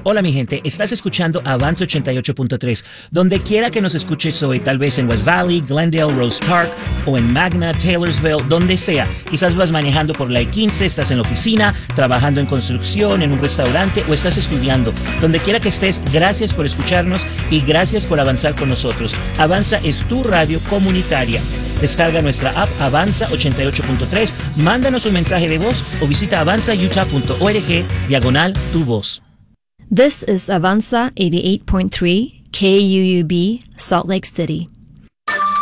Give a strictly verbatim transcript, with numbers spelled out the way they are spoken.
Hola mi gente, estás escuchando Avanza ochenta y ocho punto tres. Donde quiera que nos escuches hoy, tal vez en West Valley, Glendale, Rose Park o en Magna, Taylorsville, donde sea. Quizás vas manejando por la E quince, estás en la oficina, trabajando en construcción, en un restaurante o estás estudiando. Donde quiera que estés, gracias por escucharnos y gracias por avanzar con nosotros. Avanza es tu radio comunitaria. Descarga nuestra app Avanza ochenta y ocho punto tres, mándanos un mensaje de voz o visita avanza utah punto org diagonal tu voz. This is Avanza eighty-eight point three K U U B, Salt Lake City.